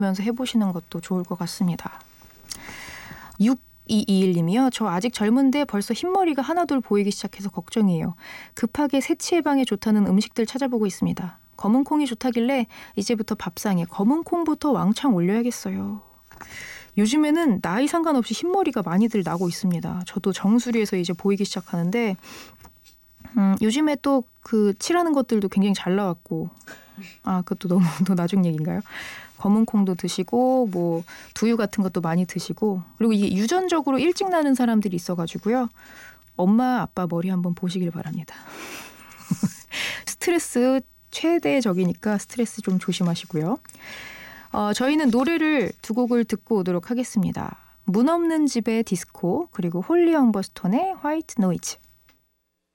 면서 해보시는 것도 좋을 것 같습니다. 6221님이요. 저 아직 젊은데 벌써 흰머리가 하나둘 보이기 시작해서 걱정이에요. 급하게 새치 예방에 좋다는 음식들 찾아보고 있습니다. 검은 콩이 좋다길래 이제부터 밥상에 검은 콩부터 왕창 올려야겠어요. 요즘에는 나이 상관없이 흰머리가 많이들 나고 있습니다. 저도 정수리에서 이제 보이기 시작하는데 요즘에 또 그 칠하는 것들도 굉장히 잘 나왔고 그것도 너무 또 나중 얘기인가요? 검은 콩도 드시고 뭐 두유 같은 것도 많이 드시고 그리고 이게 유전적으로 일찍 나는 사람들이 있어가지고요. 엄마 아빠 머리 한번 보시길 바랍니다. 스트레스 최대적이니까 스트레스 좀 조심하시고요. 저희는 노래를 두 곡을 듣고 오도록 하겠습니다. 문 없는 집의 디스코 그리고 홀리 엉버스톤의 화이트 노이즈.